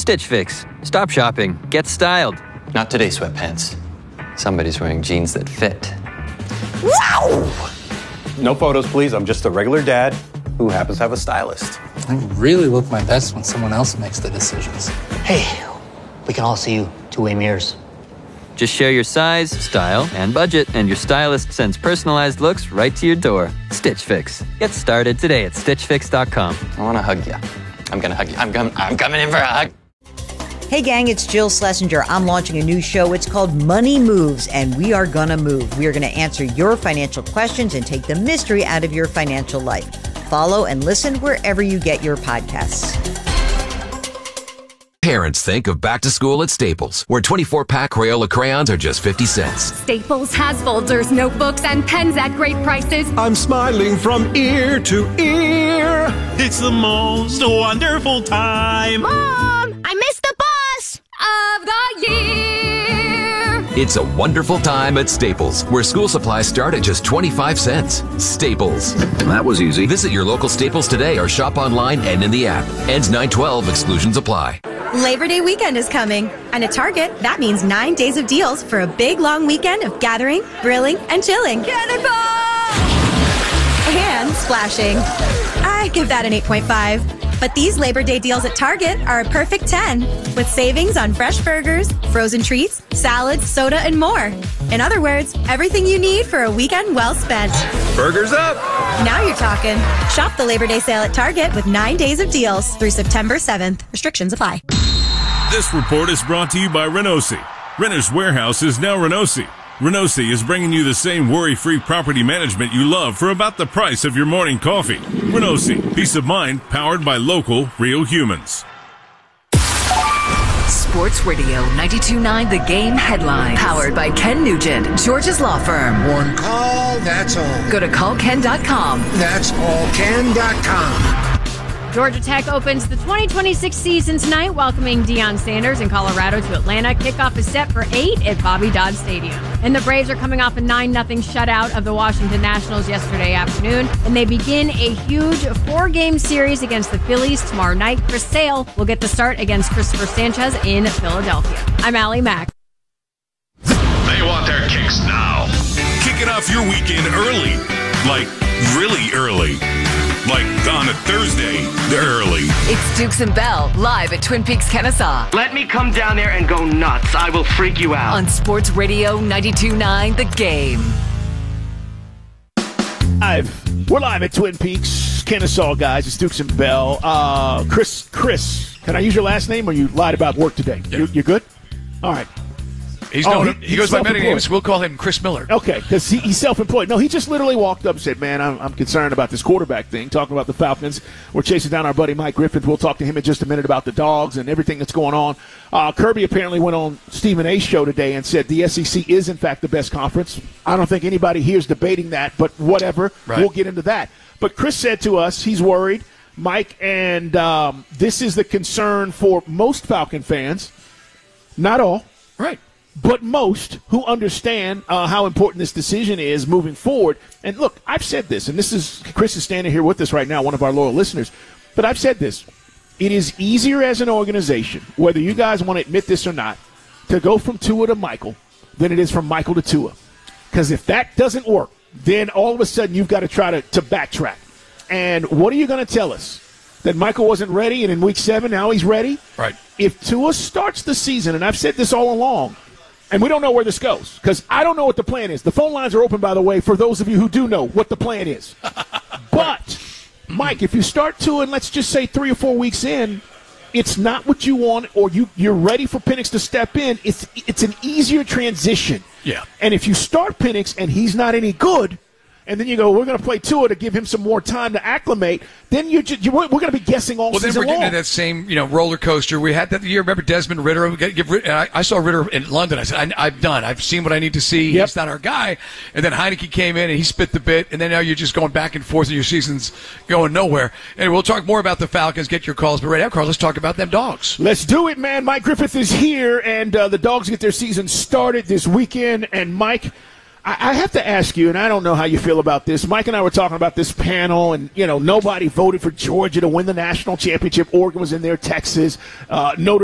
Stitch Fix. Stop shopping. Get styled. Not today, sweatpants. Somebody's wearing jeans that fit. Wow! No photos, please. I'm just a regular dad who happens to have a stylist. I really look my best when someone else makes the decisions. Hey, we can all see you two-way mirrors. Just share your size, style, and budget, and your stylist sends personalized looks right to your door. Stitch Fix. Get started today at StitchFix.com. I want to hug you. I'm going to hug you. I'm coming in for a hug. Hey gang, it's Jill Schlesinger. I'm launching a new show. It's called Money Moves, and we are gonna move. We are gonna answer your financial questions and take the mystery out of your financial life. Follow and listen wherever you get your podcasts. Parents think of back to school at Staples, where 24-pack Crayola crayons are just 50 cents. Staples has folders, notebooks, and pens at great prices. I'm smiling from ear to ear. It's the most wonderful time. Mom, I missed the bus of the year. It's a wonderful time at Staples, where school supplies start at just 25 cents. Staples. That was easy. Visit your local Staples today or shop online and in the app. Ends 9/12. Exclusions apply. Labor Day weekend is coming, and at Target, that means 9 days of deals for a big, long weekend of gathering, grilling, and chilling. Cannonball! And splashing. I give that an 8.5. But these Labor Day deals at Target are a perfect 10, with savings on fresh burgers, frozen treats, salads, soda, and more. In other words, everything you need for a weekend well spent. Burgers up! Now you're talking. Shop the Labor Day sale at Target with 9 days of deals through September 7th. Restrictions apply. This report is brought to you by Renosi. Renter's Warehouse is now Renosi. Renosi is bringing you the same worry-free property management you love for about the price of your morning coffee. Renosi, peace of mind powered by local, real humans. Sports Radio 92.9 The Game headline. Powered by Ken Nugent, George's Law Firm. One call, that's all. Go to callken.com. That's allken.com. Georgia Tech opens the 2026 season tonight, welcoming Deion Sanders in Colorado to Atlanta. Kickoff is set for 8 at Bobby Dodd Stadium. And the Braves are coming off a 9-0 shutout of the Washington Nationals yesterday afternoon, and they begin a huge 4-game series against the Phillies tomorrow night. Chris Sale will get the start against Christopher Sanchez in Philadelphia. I'm Allie Mack. They want their kicks now. Kicking off your weekend early. Like, really early. Like on a Thursday, early. It's Dukes and Bell, live at Twin Peaks, Kennesaw. Let me come down there and go nuts. I will freak you out. On Sports Radio 92.9 The Game. We're live at Twin Peaks, Kennesaw, guys. It's Dukes and Bell. Chris, can I use your last name, or you lied about work today? Yeah. You good? All right. He goes by many names. We'll call him Chris Miller. Okay, because he's self-employed. No, he just literally walked up and said, man, I'm concerned about this quarterback thing, talking about the Falcons. We're chasing down our buddy Mike Griffith. We'll talk to him in just a minute about the dogs and everything that's going on. Kirby apparently went on Stephen A's show today and said the SEC is, in fact, the best conference. I don't think anybody here is debating that, but whatever. Right. We'll get into that. But Chris said to us he's worried, Mike, and this is the concern for most Falcon fans. Not all. Right. But most who understand how important this decision is moving forward. And look, I've said this, and Chris is standing here with us right now, one of our loyal listeners. But I've said this. It is easier as an organization, whether you guys want to admit this or not, to go from Tua to Michael than it is from Michael to Tua. Because if that doesn't work, then all of a sudden you've got to try to backtrack. And what are you going to tell us? That Michael wasn't ready, and in week 7 now he's ready? Right. If Tua starts the season, and I've said this all along, and we don't know where this goes because I don't know what the plan is. The phone lines are open, by the way, for those of you who do know what the plan is. But, Mike, if you start Tua and let's just say 3 or 4 weeks in, it's not what you want or you're ready for Penix to step in, it's an easier transition. Yeah. And if you start Penix and he's not any good, and then you go, we're going to play Tua to give him some more time to acclimate, then we're going to be guessing all season long. Well, then we're getting into that same roller coaster. We had that year. Remember Desmond Ridder? I saw Ridder in London. I said, I'm done. I've seen what I need to see. Yep. He's not our guy. And then Heineke came in, and he spit the bit, and then now you're just going back and forth, and your season's going nowhere. And we'll talk more about the Falcons. Get your calls. But right now, Carl, let's talk about them dogs. Let's do it, man. Mike Griffith is here, and the dogs get their season started this weekend. And, Mike, I have to ask you, and I don't know how you feel about this. Mike and I were talking about this panel, and, nobody voted for Georgia to win the national championship. Oregon was in there, Texas, Notre